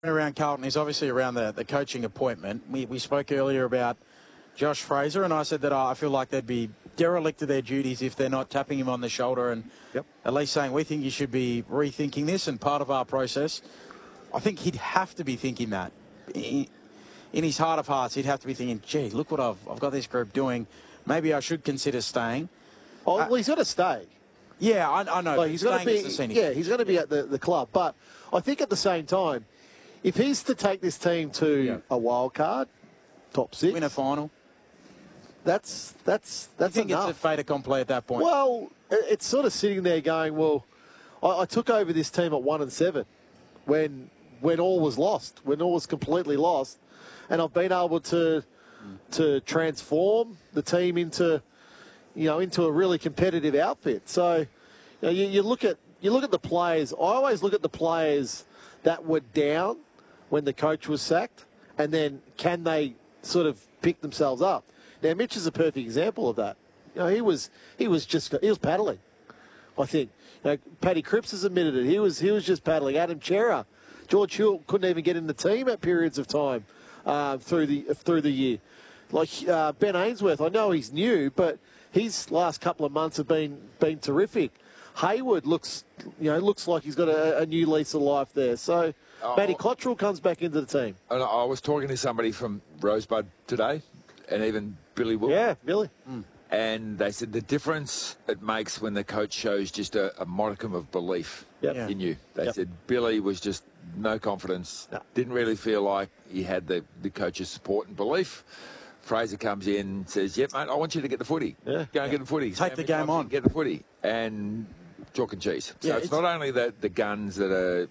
around Carlton is obviously around the coaching appointment. We spoke earlier about Josh Fraser, and I said that I feel like they'd be derelict of their duties if they're not tapping him on the shoulder and at least saying, we think you should be rethinking this and part of our process. I think he'd have to be thinking that. In his heart of hearts, he'd have to be thinking, gee, look what I've got this group doing. Maybe I should consider staying. Oh, well, he's got to stay. Yeah, I know. Like, he's got to be. He's going to be at the club. But I think at the same time, if he's to take this team to a wild card, top 6, win a final, that's I think enough. it's a fait accompli at that point. Well, it's sort of sitting there going, well, I took over this team at 1-7 when all was lost, when all was completely lost, and I've been able to transform the team into a really competitive outfit. So, you look at the players. I always look at the players that were down when the coach was sacked, and then can they sort of pick themselves up? Now, Mitch is a perfect example of that. He was paddling. I think Paddy Cripps has admitted it. He was just paddling. Adam Chera, George Hill couldn't even get in the team at periods of time through the year. Like Ben Ainsworth, I know he's new, but his last couple of months have been terrific. Hayward looks like he's got a new lease of life there. So Matty Cottrell comes back into the team. And I was talking to somebody from Rosebud today, and even Billy Will. Yeah, Billy. And they said the difference it makes when the coach shows just a modicum of belief in you. They said Billy was just no confidence, didn't really feel like he had the coach's support and belief. Fraser comes in and says, mate, I want you to get the footy. Go and get the footy. Take the game on. Get the footy. And chalk and cheese. So it's not only the guns that are,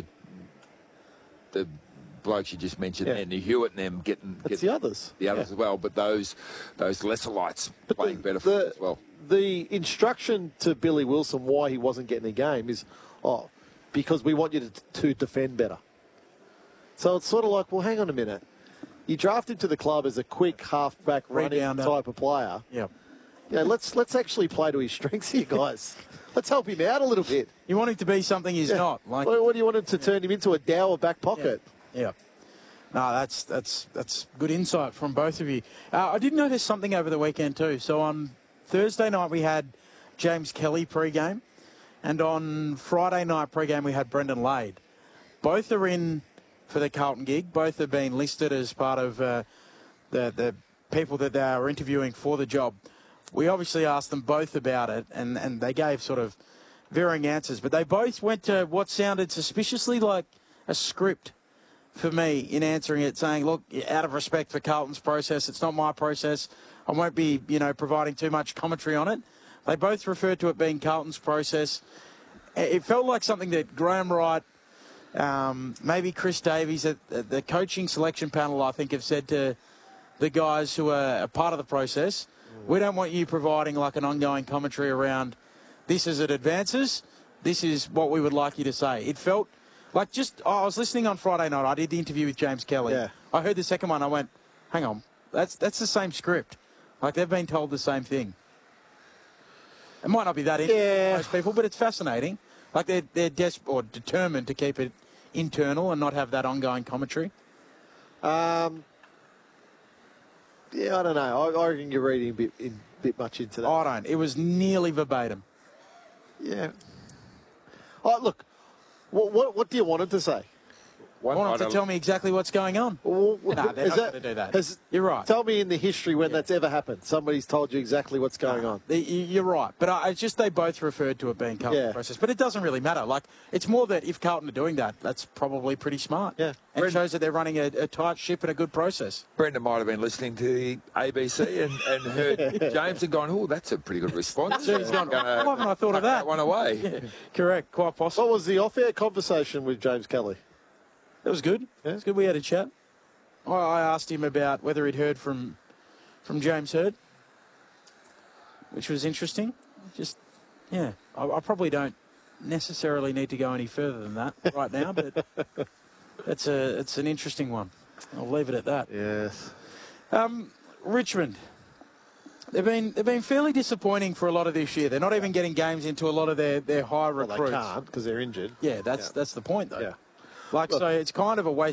the blokes you just mentioned, and the Hewitt and them getting the others. The others as well, but those lesser lights playing better for as well. The instruction to Billy Wilson why he wasn't getting a game is, because we want you to defend better. So it's sort of like, well, hang on a minute. You draft him to the club as a quick half-back running type of player. Let's actually play to his strengths here, guys. Let's help him out a little bit. You want him to be something he's not. Like, what do you want him to turn him into, a dour back pocket? Yeah. No, that's good insight from both of you. I did notice something over the weekend too. So on Thursday night we had James Kelly pre-game, and on Friday night pre-game we had Brendan Lade. Both are in for the Carlton gig. Both have been listed as part of the people that they are interviewing for the job. We obviously asked them both about it, and they gave sort of varying answers, but they both went to what sounded suspiciously like a script for me in answering it, saying, look, out of respect for Carlton's process, it's not my process. I won't be, providing too much commentary on it. They both referred to it being Carlton's process. It felt like something that Graham Wright, maybe Chris Davies, the coaching selection panel, I think, have said to the guys who are a part of the process, we don't want you providing like an ongoing commentary around this as it advances. This is what we would like you to say. It felt like I was listening on Friday night. I did the interview with James Kelly. Yeah. I heard the second one. I went, hang on, that's the same script. Like they've been told the same thing. It might not be that interesting to most people, but it's fascinating. Like they're determined to keep it internal and not have that ongoing commentary. I don't know. I reckon you're reading a bit much into that. I don't. It was nearly verbatim. Yeah. Look, what do you want him to say? I want him to tell me exactly what's going on. No, they're not going to do that. You're right. Tell me in the history when that's ever happened. Somebody's told you exactly what's going on. You're right. But it's just they both referred to it being Carlton process. But it doesn't really matter. Like, it's more that if Carlton are doing that, that's probably pretty smart. Yeah. And it shows that they're running a tight ship and a good process. Brendan might have been listening to the ABC and heard James and gone, oh, that's a pretty good response. He's gone, why haven't I thought of that? One away. Yeah, correct. Quite possible. What was the off-air conversation with James Kelly? It was good. Yeah. It was good. We had a chat. I asked him about whether he'd heard from James Hird, which was interesting. I probably don't necessarily need to go any further than that right now, but it's an interesting one. I'll leave it at that. Yes. Richmond. They've been fairly disappointing for a lot of this year. They're not even getting games into a lot of their high recruits. They can't because they're injured. Yeah, that's the point though. Yeah. Like, so it's kind of a waste